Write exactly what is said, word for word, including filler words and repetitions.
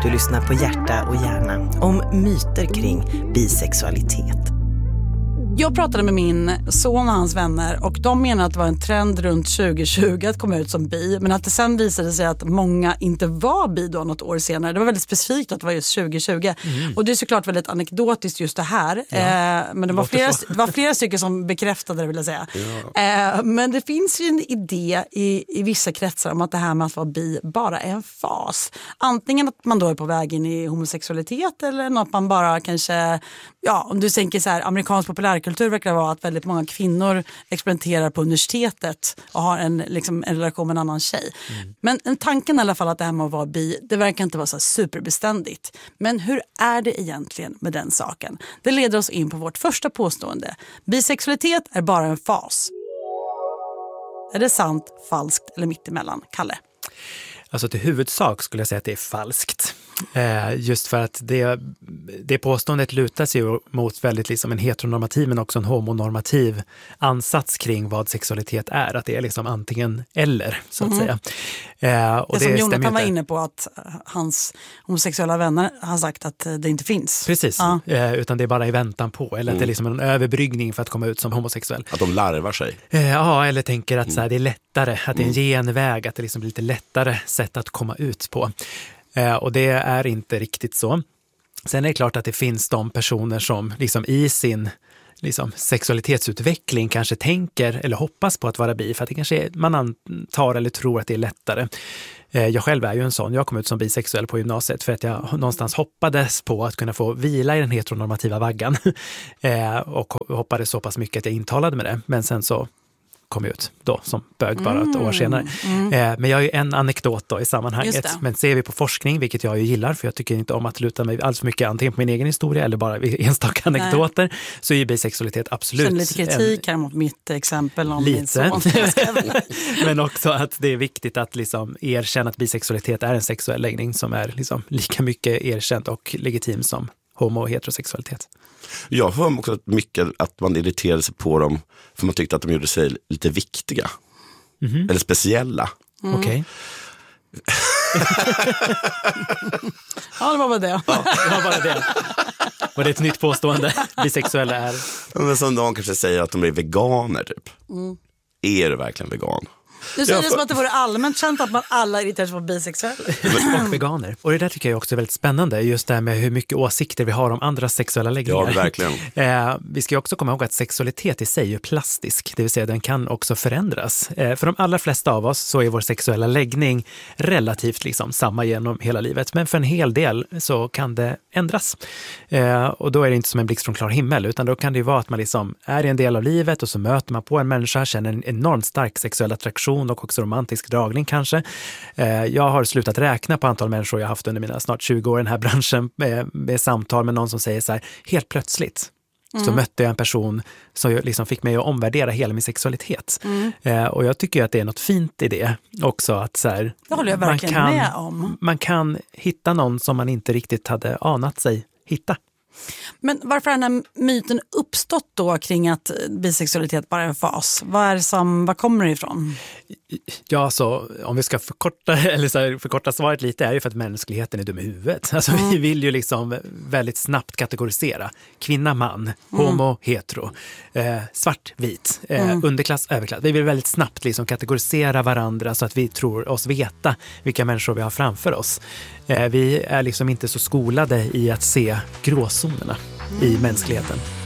Du lyssnar på Hjärta och hjärna om myter kring bisexualitet. Jag pratade med min son och hans vänner och de menar att det var en trend runt tjugo tjugo att komma ut som bi, men att det sen visade sig att många inte var bi då något år senare. Det var väldigt specifikt att det var just tjugo tjugo. Mm. Och det är såklart väldigt anekdotiskt just det här. Ja, eh, men det var, flera, det var flera stycken som bekräftade det, vill jag säga. Ja. Eh, men det finns ju en idé i, i vissa kretsar om att det här med att vara bi bara är en fas. Antingen att man då är på väg in i homosexualitet eller något man bara kanske, ja, om du tänker så här, amerikansk populärkultur verkar vara att väldigt många kvinnor experimenterar på universitetet och har en, liksom, en relation med en annan tjej. Mm. Men en tanken i alla fall att det här med att vara bi, det verkar inte vara så superbeständigt. Men hur är det egentligen med den saken? Det leder oss in på vårt första påstående. Bisexualitet är bara en fas. Är det sant, falskt eller mittemellan? Kalle? Alltså till huvudsak skulle jag säga att det är falskt. Eh, just för att det, det påståendet lutar sig mot väldigt liksom en heteronormativ men också en homonormativ ansats kring vad sexualitet är. Att det är liksom antingen eller, så att mm. säga. Eh, och det, det som Jonathan var inte. inne på att hans homosexuella vänner har sagt att det inte finns. Precis, ja. eh, utan det är bara i väntan på. Eller mm. att det är liksom en överbryggning för att komma ut som homosexuell. Att de larvar sig. Eh, ja, eller tänker att mm. så här, det är lättare, att det är en Mm. genväg, att det liksom blir lite lättare sätt att komma ut på. Eh, och det är inte riktigt så. Sen är det klart att det finns de personer som liksom i sin liksom, sexualitetsutveckling kanske tänker eller hoppas på att vara bi, för att det kanske är, man antar eller tror att det är lättare. Eh, jag själv är ju en sån. Jag kom ut som bisexuell på gymnasiet för att jag någonstans hoppades på att kunna få vila i den heteronormativa vaggan. eh, och hoppades så pass mycket att jag intalade med det. Men sen så kom ut då som bög bara ett år senare. Mm. Eh, men jag är ju en anekdot då i sammanhanget. Men ser vi på forskning, vilket jag ju gillar, för jag tycker inte om att luta mig alls för mycket antingen på min egen historia eller bara enstaka anekdoter, nej. Så är ju bisexualitet absolut. Sen lite kritik en, här mot mitt exempel om lite. Men också att det är viktigt att liksom erkänna att bisexualitet är en sexuell läggning som är liksom lika mycket erkänt och legitim som homo- och heterosexualitet. Jag hör också mycket att man irriterade sig på dem för man tyckte att de gjorde sig lite viktiga. Mm-hmm. Eller speciella. Mm. Okej. Ja, det var bara det. Ja, det var bara det. Och det är ett nytt påstående. Bisexuella är... Men som de kanske säger att de är veganer typ. Mm. Är du verkligen vegan? Du säger det som att det vore allmänt känt att man alla irriterar sig på bisexuella. Och veganer. Och det där tycker jag också är väldigt spännande. Just det här med hur mycket åsikter vi har om andra sexuella läggningar. Ja, verkligen. Eh, vi ska ju också komma ihåg att sexualitet i sig är plastisk. Det vill säga den kan också förändras. Eh, för de allra flesta av oss så är vår sexuella läggning relativt liksom samma genom hela livet. Men för en hel del så kan det ändras. Eh, och då är det inte som en blixt från klar himmel. Utan då kan det ju vara att man liksom är i en del av livet och så möter man på en människa, känner en enormt stark sexuell attraktion och också romantisk dragning kanske. Eh, jag har slutat räkna på antal människor jag haft under mina snart tjugo år i den här branschen med, med samtal med någon som säger så här, helt plötsligt mm. så mötte jag en person som liksom fick mig att omvärdera hela min sexualitet. Mm. Eh, och jag tycker att det är något fint i det också. Att så här, det håller jag verkligen man kan, med om. Man kan hitta någon som man inte riktigt hade anat sig hitta. Men varför har den här myten uppstått då kring att bisexualitet bara är en fas? Vad är det som, vad kommer det ifrån? Ja, så om vi ska förkorta, eller så här, förkorta svaret lite är ju för att mänskligheten är dum i huvudet. Alltså mm. vi vill ju liksom väldigt snabbt kategorisera. Kvinna, man, mm. homo, hetero, eh, svart, vit, eh, mm. underklass, överklass. Vi vill väldigt snabbt liksom kategorisera varandra så att vi tror oss veta vilka människor vi har framför oss. Eh, vi är liksom inte så skolade i att se gråzonerna mm. i mänskligheten.